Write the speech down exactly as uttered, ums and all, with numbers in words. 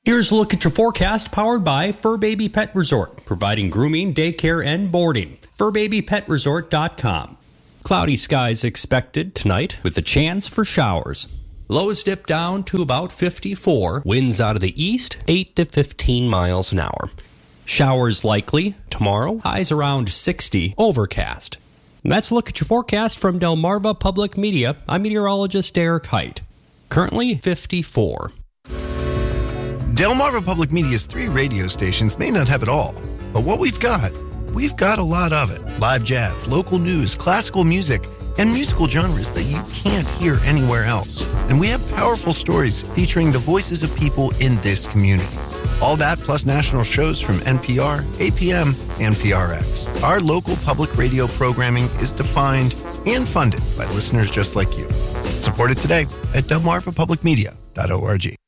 Here's a look at your forecast powered by Fur Baby Pet Resort, providing grooming, daycare, and boarding. fur baby pet resort dot com. Cloudy skies expected tonight with a chance for showers. Lows dip down to about fifty-four. Winds out of the east, eight to fifteen miles an hour. Showers likely tomorrow. Highs around sixty. Overcast. And that's a look at your forecast from Delmarva Public Media. I'm meteorologist Derek Height. Currently fifty-four. Delmarva Public Media's three radio stations may not have it all, but what we've got, we've got a lot of it. Live jazz, local news, classical music, and musical genres that you can't hear anywhere else. And we have powerful stories featuring the voices of people in this community. All that plus national shows from N P R, A P M, and P R X. Our local public radio programming is defined and funded by listeners just like you. Support it today at delmarva public media dot org.